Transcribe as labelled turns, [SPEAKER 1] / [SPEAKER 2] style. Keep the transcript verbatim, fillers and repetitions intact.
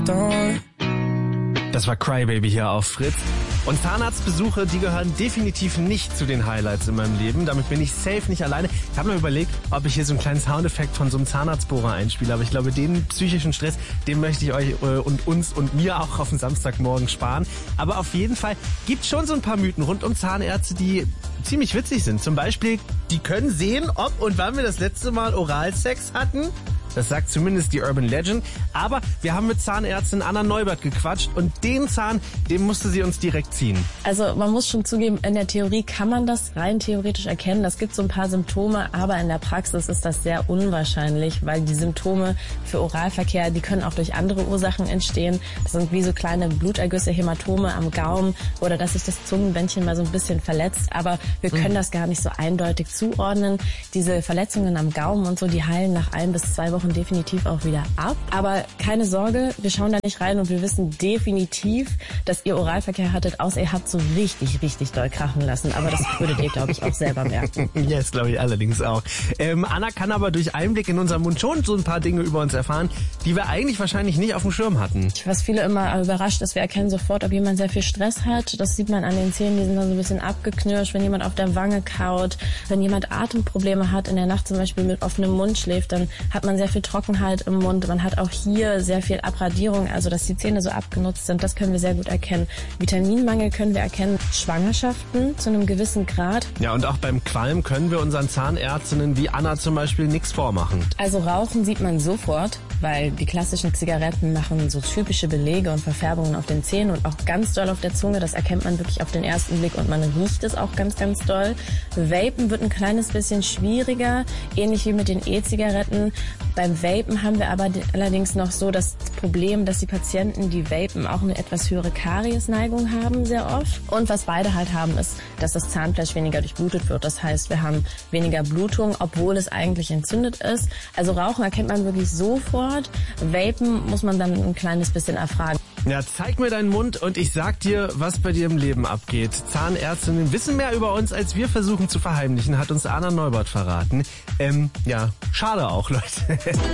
[SPEAKER 1] Das war Crybaby hier auf Fritz. Und Zahnarztbesuche, die gehören definitiv nicht zu den Highlights in meinem Leben. Damit bin ich safe nicht alleine. Ich habe mir überlegt, ob ich hier so einen kleinen Soundeffekt von so einem Zahnarztbohrer einspiele. Aber ich glaube, den psychischen Stress, den möchte ich euch äh, und uns und mir auch auf den Samstagmorgen sparen. Aber auf jeden Fall gibt es schon so ein paar Mythen rund um Zahnärzte, die ziemlich witzig sind. Zum Beispiel, die können sehen, ob und wann wir das letzte Mal Oralsex hatten. Das sagt zumindest die Urban Legend. Aber wir haben mit Zahnärztin Anna Neubert gequatscht und den Zahn, den musste sie uns direkt ziehen.
[SPEAKER 2] Also man muss schon zugeben, in der Theorie kann man das rein theoretisch erkennen. Es gibt so ein paar Symptome, aber in der Praxis ist das sehr unwahrscheinlich, weil die Symptome für Oralverkehr, die können auch durch andere Ursachen entstehen. Das sind wie so kleine Blutergüsse, Hämatome am Gaumen oder dass sich das Zungenbändchen mal so ein bisschen verletzt. Aber wir können mhm. das gar nicht so eindeutig zuordnen. Diese Verletzungen am Gaumen und so, die heilen nach ein bis zwei Wochen definitiv auch wieder ab. Aber keine Sorge, wir schauen da nicht rein und wir wissen definitiv, dass ihr Oralverkehr hattet, außer ihr habt so richtig, richtig doll krachen lassen. Aber das würdet ihr, glaube ich, auch selber merken.
[SPEAKER 1] Ja, das glaube ich allerdings auch. Ähm, Anna kann aber durch Einblick in unseren Mund schon so ein paar Dinge über uns erfahren, die wir eigentlich wahrscheinlich nicht auf dem Schirm hatten.
[SPEAKER 2] Was viele immer überrascht ist, wir erkennen sofort, ob jemand sehr viel Stress hat. Das sieht man an den Zähnen, die sind dann so ein bisschen abgeknirscht, wenn jemand auf der Wange kaut, wenn jemand Atemprobleme hat, in der Nacht zum Beispiel mit offenem Mund schläft, dann hat man sehr viel Trockenheit im Mund. Man hat auch hier sehr viel Abradierung, also dass die Zähne so abgenutzt sind, das können wir sehr gut erkennen. Vitaminmangel können wir erkennen. Schwangerschaften zu einem gewissen Grad.
[SPEAKER 1] Ja, und auch beim Qualm können wir unseren Zahnärztinnen wie Anna zum Beispiel nichts vormachen.
[SPEAKER 2] Also Rauchen sieht man sofort, weil die klassischen Zigaretten machen so typische Belege und Verfärbungen auf den Zähnen und auch ganz doll auf der Zunge. Das erkennt man wirklich auf den ersten Blick und man riecht es auch ganz, ganz doll. Vapen wird ein kleines bisschen schwieriger, ähnlich wie mit den E-Zigaretten. Beim Vapen haben wir aber allerdings noch so das Problem, dass die Patienten, die vapen, auch eine etwas höhere Kariesneigung haben sehr oft. Und was beide halt haben, ist, dass das Zahnfleisch weniger durchblutet wird. Das heißt, wir haben weniger Blutung, obwohl es eigentlich entzündet ist. Also Rauchen erkennt man wirklich sofort. Vapen muss man dann ein kleines bisschen erfragen.
[SPEAKER 1] Ja, zeig mir deinen Mund und ich sag dir, was bei dir im Leben abgeht. Zahnärztinnen wissen mehr über uns, als wir versuchen zu verheimlichen, hat uns Anna Neubert verraten. Ähm, ja, schade auch, Leute.